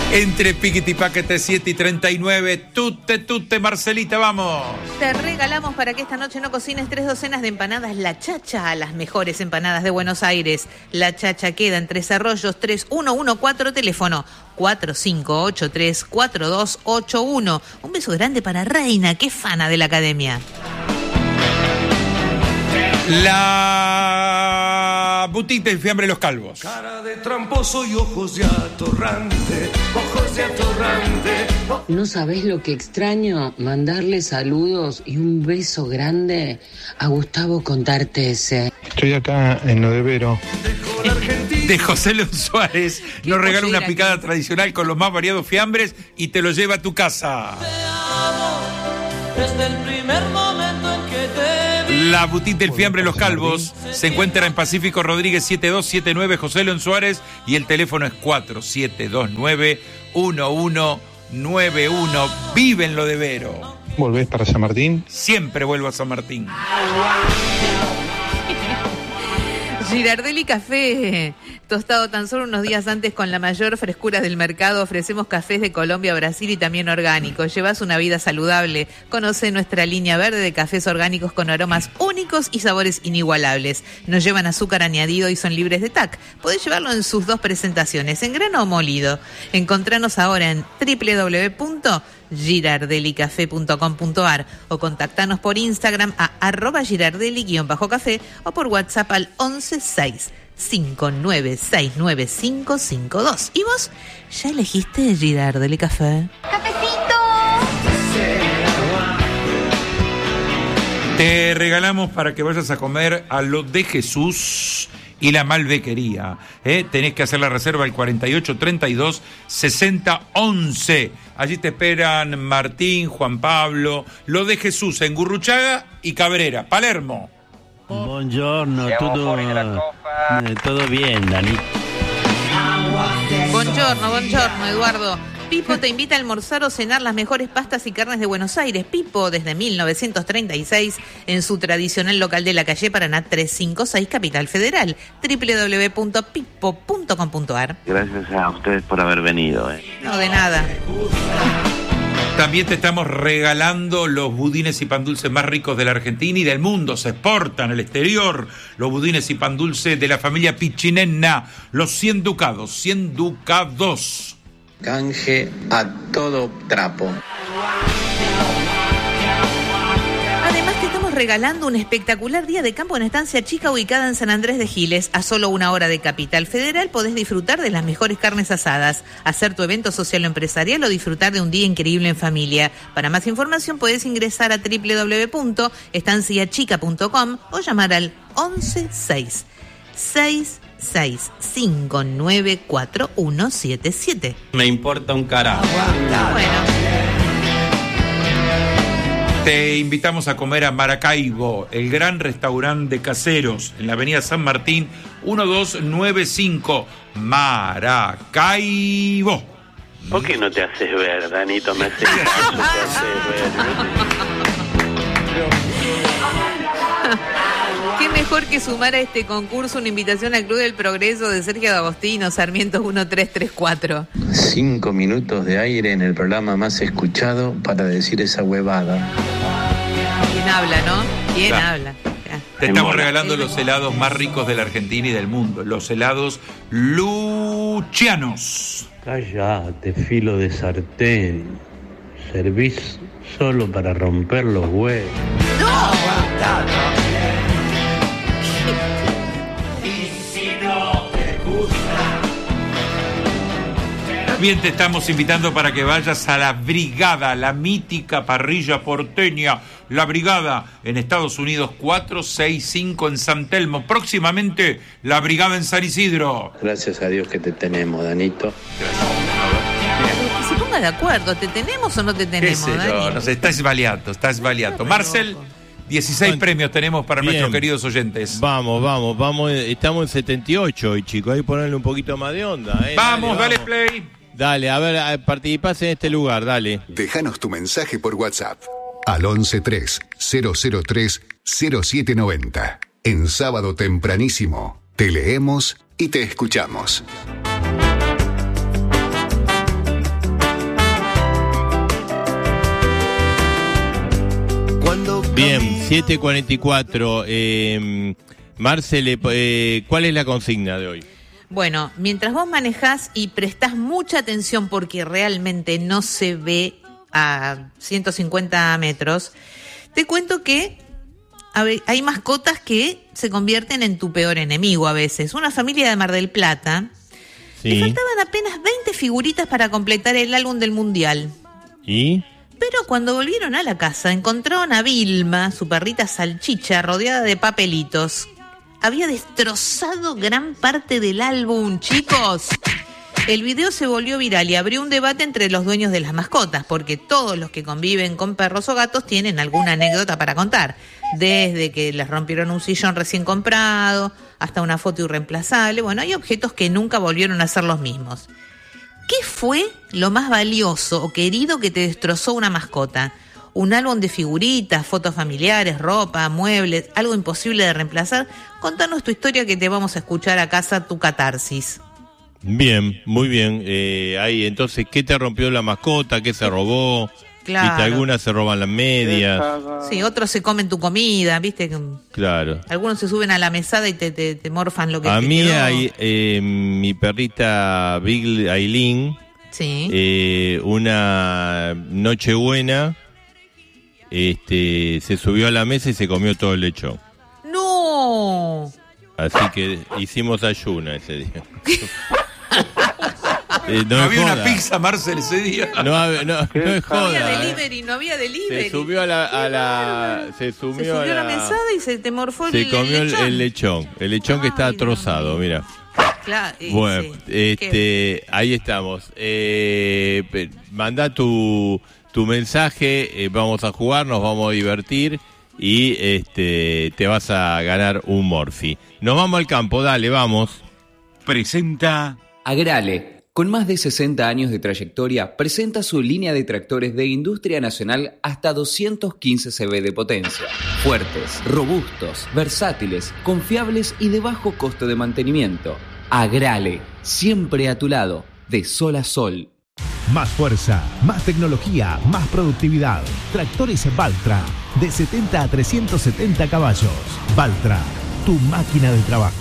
Entre Piquete y Paquete, 7:39. Tute, Marcelita, vamos. Te regalamos para que esta noche no cocines 3 docenas de empanadas La Chacha, las mejores empanadas de Buenos Aires. La Chacha queda en Tres Arroyos, 3114, teléfono 4583-4281. Un beso grande para Reina, que es fana de la academia. La boutique del fiambre Los Calvos. Cara de tramposo y ojos de atorrante, ojos de atorrante. No sabés lo que extraño, mandarle saludos y un beso grande a Gustavo Contartese. Estoy acá en Lo de Vero. De José León Suárez. Nos regala una picada tradicional con los más variados fiambres y te lo lleva a tu casa. Te amo desde el primer momento en que te vi. La boutique del fiambre Los Calvos se encuentra en Pacífico Rodríguez 7279, José León Suárez, y el teléfono es 4729-1191. Vive en Lo de Vero. ¿Volvés para San Martín? Siempre vuelvo a San Martín. Girardelli Café, tostado tan solo unos días antes con la mayor frescura del mercado. Ofrecemos cafés de Colombia, Brasil y también orgánicos. Llevas una vida saludable. Conoce nuestra línea verde de cafés orgánicos con aromas únicos y sabores inigualables. No llevan azúcar añadido y son libres de TAC. Podés llevarlo en sus 2 presentaciones, en grano o molido. Encontranos ahora en www.girardelicafe.com.ar o contactanos por Instagram a @girardelli_café o por WhatsApp al 1165969552. ¿Y vos ya elegiste Girardelli Café? ¡Cafecito! Te regalamos para que vayas a comer a Lo de Jesús y la Malbequería. Tenés que hacer la reserva al 4832-6011. Allí te esperan Martín, Juan Pablo, Lo de Jesús en Gurruchaga y Cabrera, Palermo. Buongiorno, todo bien, Dani. Buongiorno, Eduardo. Pipo te invita a almorzar o cenar las mejores pastas y carnes de Buenos Aires. Pipo, desde 1936, en su tradicional local de la calle Paraná 356, Capital Federal. www.pipo.com.ar. Gracias a ustedes por haber venido. No, de nada. También te estamos regalando los budines y pan dulces más ricos de la Argentina y del mundo. Se exportan al exterior. Los budines y pan dulce de la familia Pichinena. Los 100 ducados. 100 ducados. Canje a todo trapo. Además te estamos regalando un espectacular día de campo en Estancia Chica, ubicada en San Andrés de Giles. A solo 1 hora de Capital Federal podés disfrutar de las mejores carnes asadas, hacer tu evento social o empresarial o disfrutar de un día increíble en familia. Para más información podés ingresar a www.estanciachica.com o llamar al 116-665-94177. Me importa un carajo. Bueno. Te invitamos a comer a Maracaibo, el gran restaurante de caseros, en la avenida San Martín, 1295, Maracaibo. ¿Por qué no te haces ver, Danito? Me haces caso, te haces ver. Qué mejor que sumar a este concurso una invitación al Club del Progreso de Sergio D'Agostino, Sarmiento 1334. 5 minutos de aire en el programa más escuchado para decir esa huevada. ¿Quién habla, no? ¿Quién Claro. habla? Te estamos regalando los helados más ricos de la Argentina y del mundo. Los helados Lucianos. Cállate, filo de sartén. Servís solo para romper los huevos. ¡No! También te estamos invitando para que vayas a La Brigada, la mítica parrilla porteña. La Brigada en Estados Unidos, 465 en San Telmo. Próximamente, La Brigada en San Isidro. Gracias a Dios que te tenemos, Danito. Que se ponga de acuerdo, ¿te tenemos o no te tenemos, ¿Qué sé yo? Dani? No sé, estás baleato. Marcel, 16 premios tenemos para Bien. nuestros queridos oyentes. Vamos, estamos en 78 hoy, chicos, hay que ponerle un poquito más de onda. Vamos, dale play. Dale, a ver, participás en este lugar, dale. Déjanos tu mensaje por WhatsApp al 113-003-0790. En sábado tempranísimo, te leemos y te escuchamos. Bien, 7:44. Marcele, ¿cuál es la consigna de hoy? Bueno, mientras vos manejás y prestás mucha atención porque realmente no se ve a 150 metros, te cuento que hay mascotas que se convierten en tu peor enemigo a veces. Una familia de Mar del Plata, le faltaban apenas 20 figuritas para completar el álbum del Mundial. ¿Y? Pero cuando volvieron a la casa, encontraron a Vilma, su perrita salchicha, rodeada de papelitos. Había destrozado gran parte del álbum, chicos. El video se volvió viral y abrió un debate entre los dueños de las mascotas, porque todos los que conviven con perros o gatos tienen alguna anécdota para contar. Desde que les rompieron un sillón recién comprado, hasta una foto irreemplazable. Bueno, hay objetos que nunca volvieron a ser los mismos. ¿Qué fue lo más valioso o querido que te destrozó una mascota? Un álbum de figuritas, fotos familiares, ropa, muebles, algo imposible de reemplazar. Contanos tu historia que te vamos a escuchar a casa, tu catarsis. Bien, muy bien. Ahí, entonces, ¿qué te rompió la mascota? ¿Qué se robó? Claro. ¿Viste? Algunas se roban las medias. Sí, otros se comen tu comida, ¿viste? Claro. Algunos se suben a la mesada y te morfan lo que a te mí quedó. hay mi perrita Big Aileen. Sí. Una Nochebuena. Se subió a la mesa y se comió todo el lechón. ¡No! Así que hicimos ayuna ese día. No había una pizza, Marcel, ese día. No es joda. No había delivery. Se subió se subió a la mesada y se te morfó se comió el lechón. El lechón que está trozado, mira. Claro, bueno, sí. Ahí estamos. Mandá tu mensaje, vamos a jugar, nos vamos a divertir y te vas a ganar un Morphy. Nos vamos al campo, dale, vamos. Presenta Agrale. Con más de 60 años de trayectoria, presenta su línea de tractores de industria nacional hasta 215 cb de potencia. Fuertes, robustos, versátiles, confiables y de bajo costo de mantenimiento. Agrale, siempre a tu lado, de sol a sol. Más fuerza, más tecnología, más productividad. Tractores Valtra, de 70 a 370 caballos. Valtra, tu máquina de trabajo.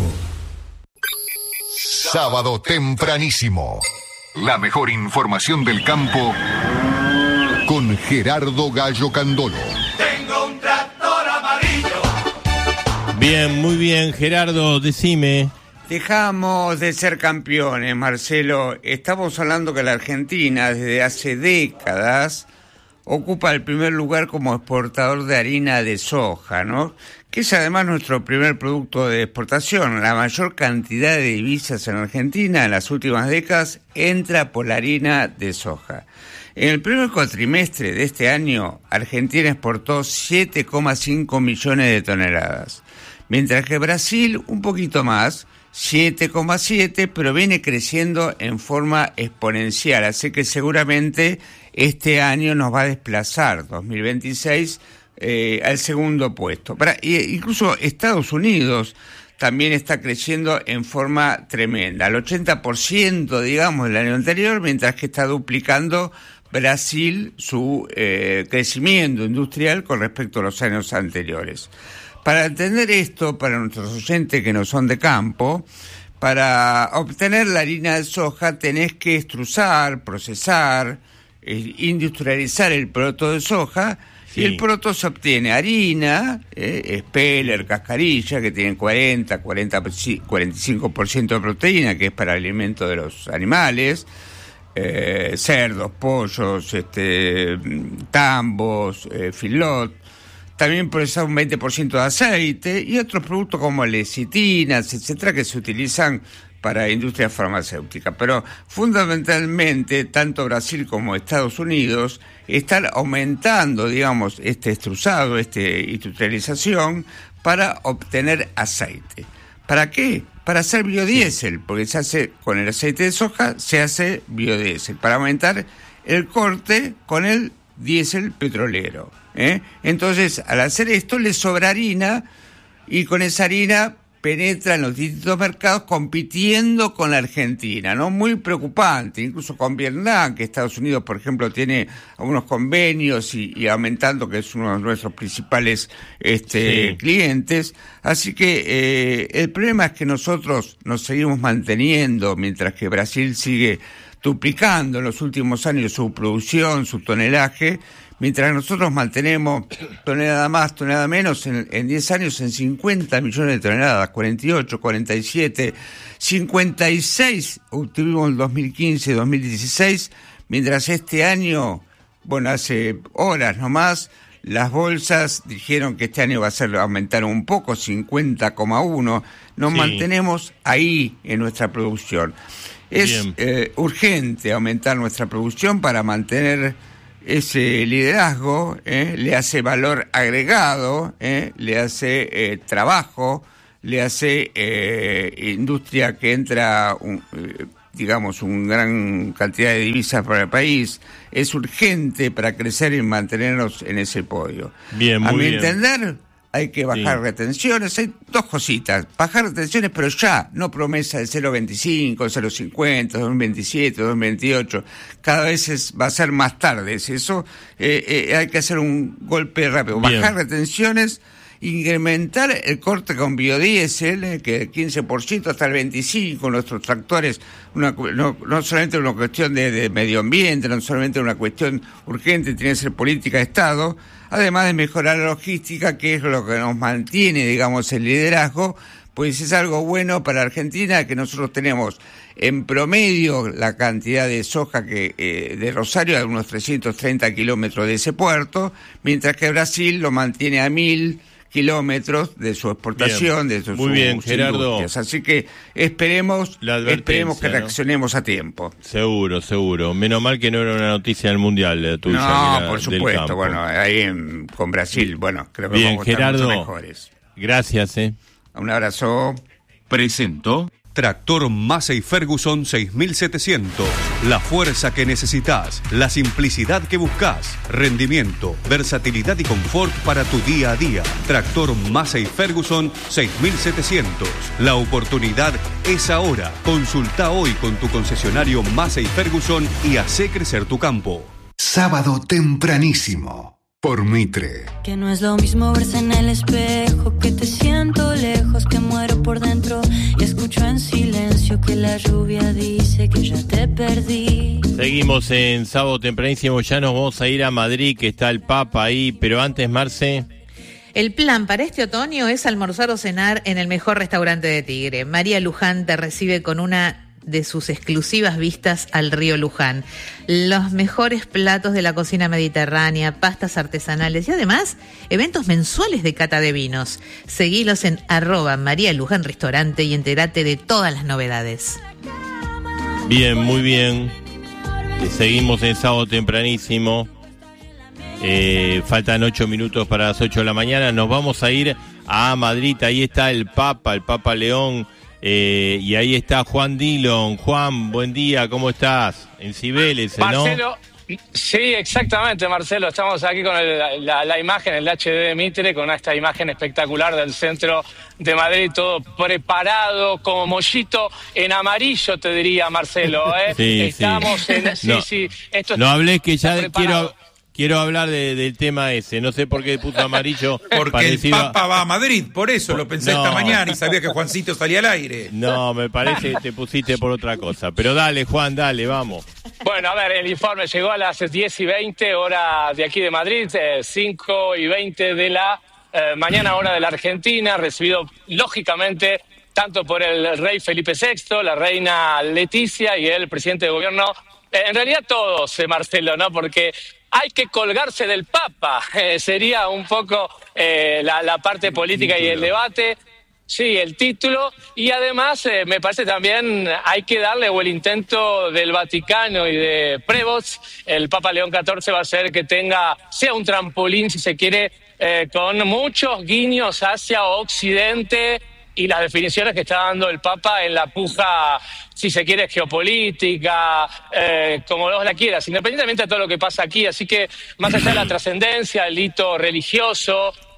Sábado tempranísimo. La mejor información del campo con Gerardo Gallo Candolo. Tengo un tractor amarillo. Bien, muy bien, Gerardo, decime. Dejamos de ser campeones, Marcelo. Estamos hablando que la Argentina, desde hace décadas, ocupa el primer lugar como exportador de harina de soja, ¿no? Que es además nuestro primer producto de exportación. La mayor cantidad de divisas en Argentina en las últimas décadas entra por la harina de soja. En el primer cuatrimestre de este año, Argentina exportó 7,5 millones de toneladas, mientras que Brasil un poquito más, 7,7, pero viene creciendo en forma exponencial, así que seguramente este año nos va a desplazar, 2026, al segundo puesto. Incluso Estados Unidos también está creciendo en forma tremenda, al 80%, digamos, del año anterior, mientras que está duplicando Brasil su crecimiento industrial con respecto a los años anteriores. Para entender esto, para nuestros oyentes que no son de campo, para obtener la harina de soja tenés que extrusar, procesar, industrializar el poroto de soja. Sí. Y el poroto se obtiene harina, speller, cascarilla, que tienen 45% de proteína, que es para el alimento de los animales, cerdos, pollos, tambos, filot. También procesa un 20% de aceite y otros productos como lecitinas, etcétera, que se utilizan para industria farmacéutica. Pero fundamentalmente, tanto Brasil como Estados Unidos están aumentando, digamos, este extrusado, industrialización, para obtener aceite. ¿Para qué? Para hacer biodiesel, porque se hace con el aceite de soja, se hace biodiesel, para aumentar el corte con el diésel petrolero. Entonces, al hacer esto, le sobra harina y con esa harina penetra en los distintos mercados compitiendo con la Argentina, ¿no? Muy preocupante, incluso con Vietnam, que Estados Unidos, por ejemplo, tiene algunos convenios y aumentando, que es uno de nuestros principales clientes. Así que el problema es que nosotros nos seguimos manteniendo, mientras que Brasil sigue duplicando en los últimos años su producción, su tonelaje, mientras nosotros mantenemos tonelada más, tonelada menos, en 10 años en 50 millones de toneladas, 48, 47, 56 obtuvimos en 2015, 2016, mientras este año, bueno, hace horas nomás, las bolsas dijeron que este año va a ser aumentar un poco, 50,1. Nos mantenemos ahí en nuestra producción. Es urgente aumentar nuestra producción para mantener ese liderazgo, le hace valor agregado, le hace trabajo, le hace industria que entra, digamos, una gran cantidad de divisas para el país. Es urgente para crecer y mantenernos en ese podio. Bien, a mi bien. entender, hay que bajar retenciones. Hay dos cositas: bajar retenciones, pero ya, no promesa de 0,25, 0,50, 2027, 2028. Cada vez va a ser más tarde. Eso hay que hacer un golpe rápido. Bien. Bajar retenciones, incrementar el corte con biodiesel, que del 15% hasta el 25%, nuestros tractores, no solamente una cuestión de medio ambiente, no solamente una cuestión urgente, tiene que ser política de Estado, además de mejorar la logística, que es lo que nos mantiene, digamos, el liderazgo, pues es algo bueno para Argentina, que nosotros tenemos en promedio la cantidad de soja que de Rosario, a unos 330 kilómetros de ese puerto, mientras que Brasil lo mantiene a 1.000 kilómetros de su exportación, de sus Gerardo. industrias. Así que esperemos que reaccionemos a tiempo. Seguro. Menos mal que no era una noticia del Mundial la tuya. No, por supuesto. Bueno, ahí con Brasil, bueno, creo que vamos a estar mucho mejores. Gracias. Un abrazo. Presento Tractor Massey Ferguson 6700. La fuerza que necesitas, la simplicidad que buscas, rendimiento, versatilidad y confort para tu día a día. Tractor Massey Ferguson 6700. La oportunidad es ahora. Consulta hoy con tu concesionario Massey Ferguson y hace crecer tu campo. Sábado tempranísimo. Por Mitre. Que no es lo mismo verse en el espejo, que te siento lejos, que muero por dentro y escucho en silencio que la lluvia dice que ya te perdí. Seguimos en Sábado Tempranísimo, ya nos vamos a ir a Madrid, que está el Papa ahí, pero antes, Marce. El plan para este otoño es almorzar o cenar en el mejor restaurante de Tigre. María Luján te recibe con una de sus exclusivas vistas al río Luján, los mejores platos de la cocina mediterránea, pastas artesanales y además eventos mensuales de cata de vinos. Seguilos en @María Luján Restaurante y entérate de todas las novedades. Bien, muy bien. Seguimos en Sábado Tempranísimo. Faltan 8 minutos para las 8 de la mañana. Nos vamos a ir a Madrid. Ahí está el Papa León. Y ahí está Juan Dillon. Juan, buen día, ¿cómo estás? En Cibeles, ¿no? Marcelo, sí, exactamente, Marcelo. Estamos aquí con la imagen, el HD de Mitre, con esta imagen espectacular del centro de Madrid, todo preparado como mollito en amarillo, te diría, Marcelo. Sí, estamos sí. en... Esto no hables, que ya preparado. Quiero hablar del tema ese. No sé por qué puso amarillo. Porque parecido... el Papa va a Madrid, por eso lo pensé esta mañana y sabía que Juancito salía al aire. No, me parece que te pusiste por otra cosa. Pero dale, Juan, dale, vamos. Bueno, a ver, el informe llegó a las 10:20, hora de aquí de Madrid, 5:20 de la mañana, hora de la Argentina, recibido lógicamente tanto por el rey Felipe VI, la reina Leticia y el presidente de gobierno. En realidad todos, Marcelo, ¿no? Porque hay que colgarse del Papa, sería un poco la parte política y el debate. Sí, el título, y además me parece también hay que darle, o el intento del Vaticano y de Prevost, el Papa León XIV va a ser que sea un trampolín, si se quiere, con muchos guiños hacia Occidente y las definiciones que está dando el Papa en la puja, si se quiere, geopolítica, como vos la quieras, independientemente de todo lo que pasa aquí. Así que, más allá de la trascendencia, el hito religioso,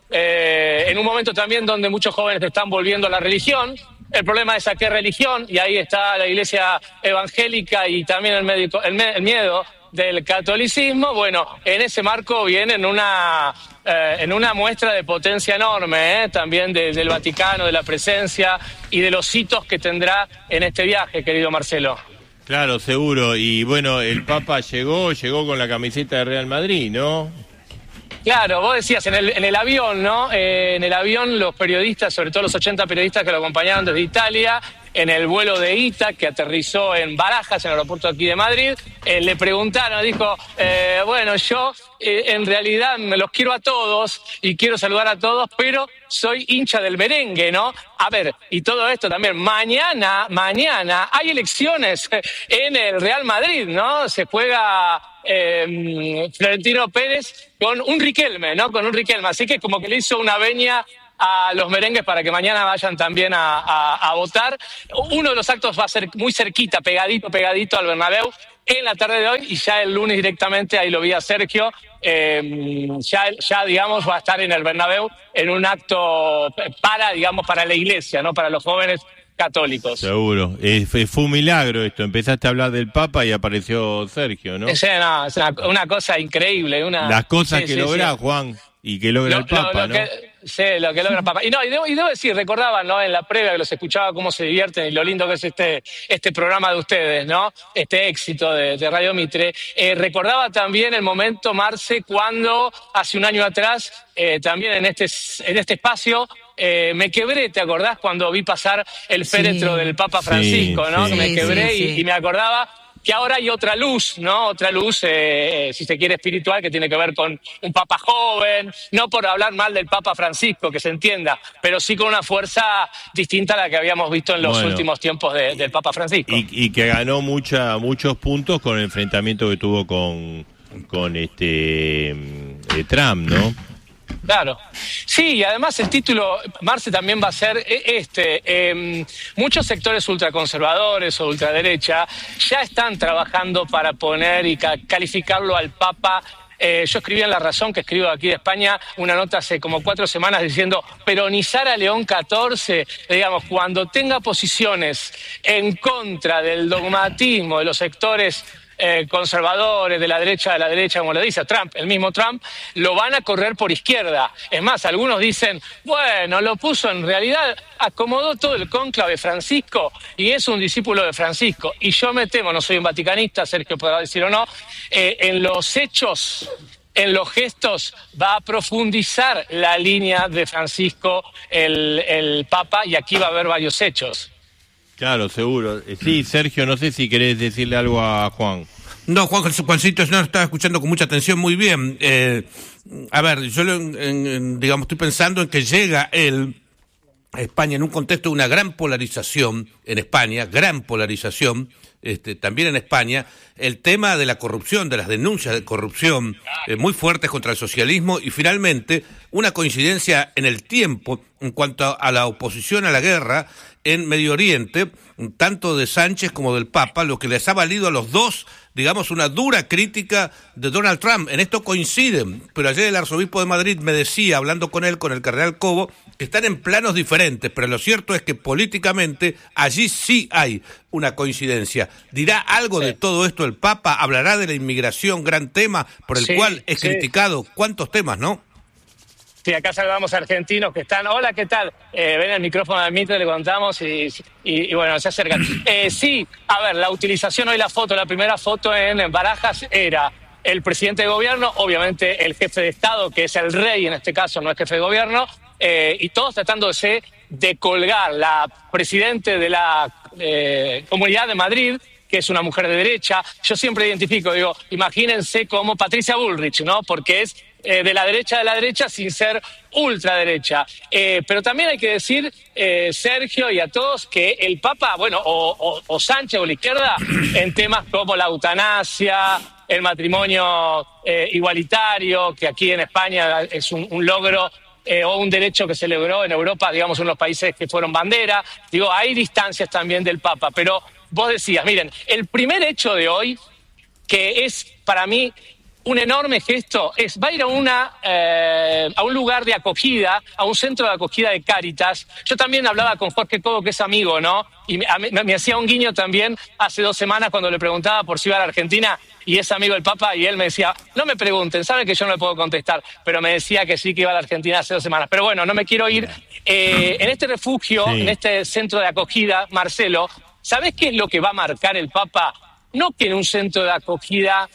en un momento también donde muchos jóvenes están volviendo a la religión. El problema es a qué religión, y ahí está la iglesia evangélica y también el miedo del catolicismo. Bueno, en ese marco viene en una muestra de potencia enorme, también del Vaticano, de la presencia y de los hitos que tendrá en este viaje, querido Marcelo. Claro, seguro. Y bueno, el Papa llegó con la camiseta de Real Madrid, ¿no? Claro, vos decías, en el avión, ¿no? En el avión los periodistas, sobre todo los 80 periodistas que lo acompañaban desde Italia, en el vuelo de ITA, que aterrizó en Barajas, en el aeropuerto aquí de Madrid, le preguntaron, dijo, bueno, yo en realidad me los quiero a todos y quiero saludar a todos, pero soy hincha del merengue, ¿no? A ver, y todo esto también, mañana hay elecciones en el Real Madrid, ¿no? Se juega Florentino Pérez con un Riquelme, ¿no? Con un Riquelme, así que como que le hizo una veña a los merengues para que mañana vayan también a votar. Uno de los actos va a ser muy cerquita, pegadito al Bernabéu, en la tarde de hoy, y ya el lunes directamente, ahí lo vi a Sergio, ya digamos va a estar en el Bernabéu en un acto para la iglesia, ¿no? Para los jóvenes católicos. Seguro. Fue un milagro esto. Empezaste a hablar del Papa y apareció Sergio, ¿no? Es una cosa increíble. Las cosas que logra Juan y que logra el Papa, ¿no? Sí, lo que logra el Papa. Y debo decir, recordaba, ¿no? En la previa que los escuchaba cómo se divierten y lo lindo que es este programa de ustedes, ¿no? Este éxito de Radio Mitre. Recordaba también el momento, Marce, cuando hace un año atrás, también en este espacio, me quebré, ¿te acordás? Cuando vi pasar el féretro del Papa Francisco, ¿no? Sí. Me quebré y me acordaba que ahora hay otra luz, ¿no? Otra luz, si se quiere, espiritual, que tiene que ver con un Papa joven, no por hablar mal del Papa Francisco, que se entienda, pero sí con una fuerza distinta a la que habíamos visto en los últimos tiempos del Papa Francisco. Y que ganó muchos puntos con el enfrentamiento que tuvo con Trump, ¿no? Claro. Sí, y además el título, Marce, también va a ser muchos sectores ultraconservadores o ultraderecha ya están trabajando para poner y calificarlo al Papa. Yo escribí en La Razón, que escribo aquí de España, una nota hace como 4 semanas diciendo peronizar a León XIV, digamos, cuando tenga posiciones en contra del dogmatismo de los sectores conservadores, de la derecha, como le dice Trump, el mismo Trump, lo van a correr por izquierda. Es más, algunos dicen, bueno, lo puso en realidad, acomodó todo el cónclave Francisco y es un discípulo de Francisco. Y yo me temo, no soy un vaticanista, Sergio podrá decir o no, en los hechos, en los gestos, va a profundizar la línea de Francisco, el Papa, y aquí va a haber varios hechos. Claro, seguro. Sí, Sergio, no sé si querés decirle algo a Juan. No, Juancito, yo estaba escuchando con mucha atención, muy bien. A ver, yo digamos, estoy pensando en que llega a España en un contexto de una gran polarización en España, también en España, el tema de la corrupción, de las denuncias de corrupción muy fuertes contra el socialismo, y finalmente una coincidencia en el tiempo en cuanto a la oposición a la guerra en Medio Oriente, tanto de Sánchez como del Papa, lo que les ha valido a los dos, digamos, una dura crítica de Donald Trump. En esto coinciden, pero ayer el arzobispo de Madrid me decía, hablando con él, con el cardenal Cobo, que están en planos diferentes, pero lo cierto es que políticamente allí sí hay una coincidencia. ¿Dirá algo de todo esto el Papa? ¿Hablará de la inmigración, gran tema por el cual es criticado? ¿Cuántos temas, no? Sí, acá saludamos a argentinos que están. Hola, ¿qué tal? Ven al micrófono de Mitre, le contamos y bueno, se acercan. Sí, a ver, la utilización hoy, la primera foto en Barajas era el presidente de gobierno, obviamente el jefe de Estado, que es el rey en este caso, no es jefe de gobierno, y todos tratándose de colgar la presidente de la Comunidad de Madrid, que es una mujer de derecha. Yo siempre identifico, digo, imagínense como Patricia Bullrich, ¿no? Porque es de la derecha sin ser ultraderecha. Pero también hay que decir, Sergio, y a todos, que el Papa, bueno, o Sánchez o la izquierda, en temas como la eutanasia, el matrimonio igualitario, que aquí en España es un logro, o un derecho que se logró en Europa, digamos, en los países que fueron bandera. Digo, hay distancias también del Papa, pero vos decías, miren, el primer hecho de hoy, que es para mí un enorme gesto va a ir a un lugar de acogida, a un centro de acogida de Cáritas. Yo también hablaba con Jorge Cobo, que es amigo, ¿no? Y me hacía un guiño también hace 2 semanas cuando le preguntaba por si iba a la Argentina, y es amigo del Papa, y él me decía, no me pregunten, saben que yo no le puedo contestar, pero me decía que sí, que iba a la Argentina hace 2 semanas. Pero bueno, no me quiero ir. En este refugio, en este centro de acogida, Marcelo, ¿sabés qué es lo que va a marcar el Papa? No que en un centro de acogida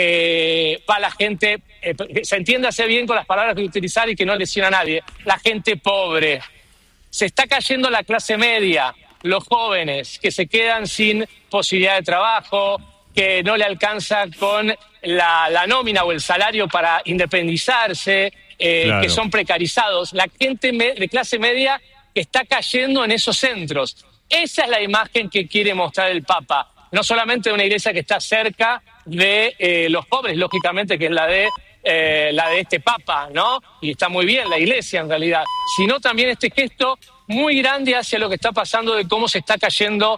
va la gente, se entiéndase bien con las palabras que utilizar y que no lesiona a nadie, la gente pobre. Se está cayendo la clase media, los jóvenes que se quedan sin posibilidad de trabajo, que no le alcanza con la nómina o el salario para independizarse, claro, que son precarizados. La gente de clase media que está cayendo en esos centros. Esa es la imagen que quiere mostrar el Papa. No solamente de una iglesia que está cerca de los pobres, lógicamente, que es la de este Papa, ¿no? Y está muy bien la iglesia en realidad, sino también este gesto muy grande hacia lo que está pasando de cómo se está cayendo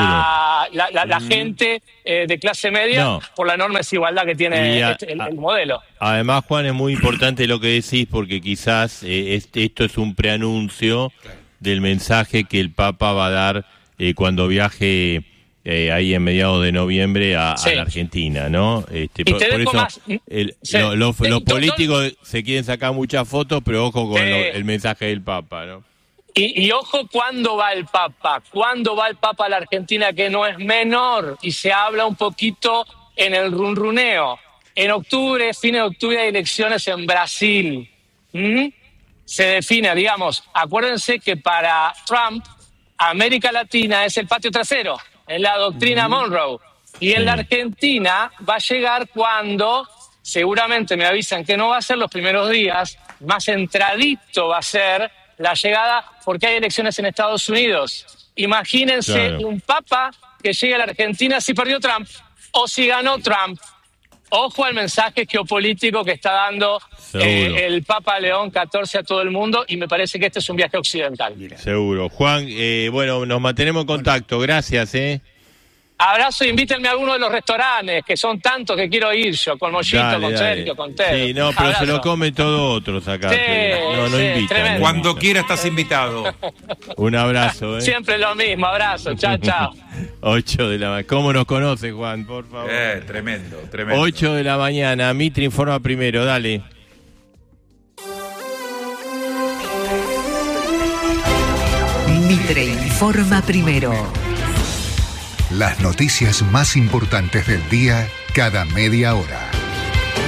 la gente de clase media por la enorme desigualdad que tiene el modelo. Además, Juan, es muy importante lo que decís, porque quizás esto es un preanuncio del mensaje que el Papa va a dar cuando viaje ahí en mediados de noviembre a la Argentina, ¿no? Por eso los políticos se quieren sacar muchas fotos, pero ojo con el mensaje del Papa, ¿no? Y ojo cuándo va el Papa a la Argentina, que no es menor, y se habla un poquito en el runruneo. En octubre, fin de octubre, hay elecciones en Brasil. Se define, digamos, acuérdense que para Trump, América Latina es el patio trasero, es la doctrina Monroe. Y en la Argentina va a llegar cuando, seguramente me avisan que no va a ser los primeros días, más entradito va a ser la llegada, porque hay elecciones en Estados Unidos. Imagínense un Papa que llegue a la Argentina si perdió Trump o si ganó Trump. Ojo al mensaje geopolítico que está dando el Papa León XIV a todo el mundo, y me parece que este es un viaje occidental. Seguro. Juan, bueno, nos mantenemos en contacto. Gracias, Abrazo, invítenme a alguno de los restaurantes, que son tantos que quiero ir yo, con Mollito, con Sergio, con Ted. Sí, no, pero abrazo. Se lo comen todos otros acá. No invitan. Cuando quiera estás invitado. Un abrazo, Siempre lo mismo, abrazo, chao. 8 de la mañana. ¿Cómo nos conoce, Juan? Por favor. Tremendo. 8 de la mañana, Mitre informa primero, dale. Mitre informa primero. Las noticias más importantes del día cada media hora.